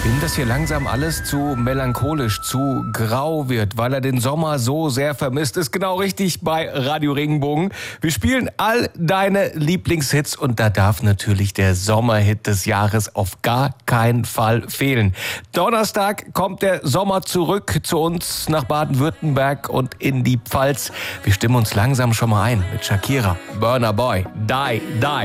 Wenn das hier langsam alles zu melancholisch, zu grau wird, weil er den Sommer so sehr vermisst, ist genau richtig bei Radio Regenbogen. Wir spielen all deine Lieblingshits und da darf natürlich der Sommerhit des Jahres auf gar keinen Fall fehlen. Donnerstag kommt der Sommer zurück zu uns nach Baden-Württemberg und in die Pfalz. Wir stimmen uns langsam schon mal ein mit Shakira, Burna Boy, Die, Die.